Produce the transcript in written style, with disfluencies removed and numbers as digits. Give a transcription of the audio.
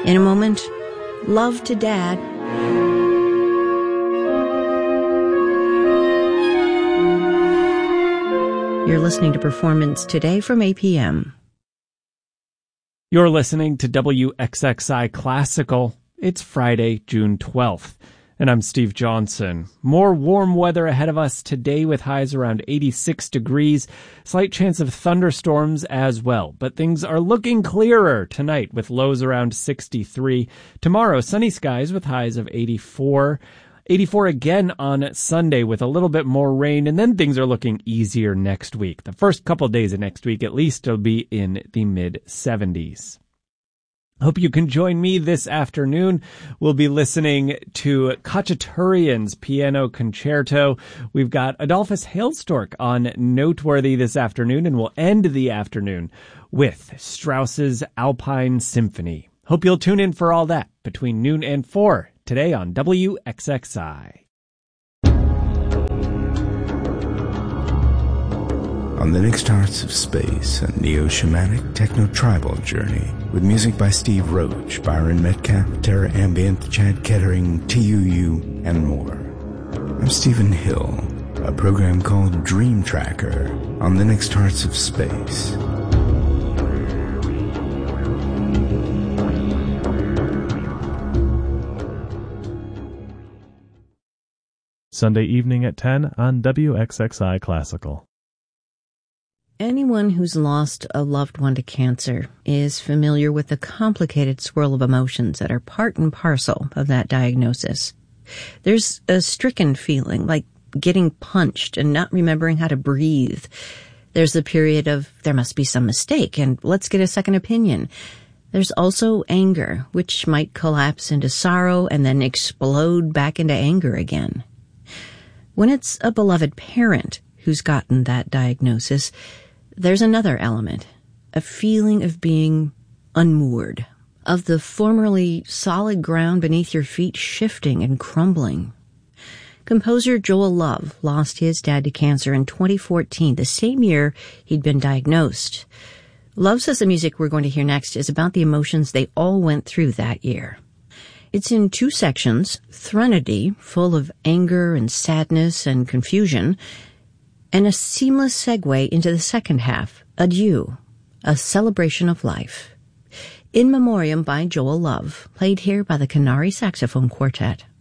In a moment, love to Dad. You're listening to Performance Today from APM. You're listening to WXXI Classical. It's Friday, June 12th, and I'm Steve Johnson. More warm weather ahead of us today with highs around 86 degrees. Slight chance of thunderstorms as well, but things are looking clearer tonight with lows around 63. Tomorrow, sunny skies with highs of 84. 84 again on Sunday with a little bit more rain, and then things are looking easier next week. The first couple days of next week, at least, will be in the mid-70s. Hope you can join me this afternoon. We'll be listening to Khachaturian's Piano Concerto. We've got Adolphus Hailstork on Noteworthy this afternoon, and we'll end the afternoon with Strauss's Alpine Symphony. Hope you'll tune in for all that between noon and 4 today on WXXI. On the next Hearts of Space, a neo-shamanic techno-tribal journey with music by Steve Roach, Byron Metcalf, Terra Ambient, Chad Kettering, TUU, and more. I'm Stephen Hill, a program called Dream Tracker on the next Hearts of Space. Sunday evening at 10 on WXXI Classical. Anyone who's lost a loved one to cancer is familiar with the complicated swirl of emotions that are part and parcel of that diagnosis. There's a stricken feeling, like getting punched and not remembering how to breathe. There's the period of, there must be some mistake, and let's get a second opinion. There's also anger, which might collapse into sorrow and then explode back into anger again. When it's a beloved parent who's gotten that diagnosis, there's another element, a feeling of being unmoored, of the formerly solid ground beneath your feet shifting and crumbling. Composer Joel Love lost his dad to cancer in 2014, the same year he'd been diagnosed. Love says the music we're going to hear next is about the emotions they all went through that year. It's in two sections, Threnody, full of anger and sadness and confusion, and a seamless segue into the second half, Adieu, a celebration of life. In Memoriam by Joel Love, played here by the Canary Saxophone Quartet.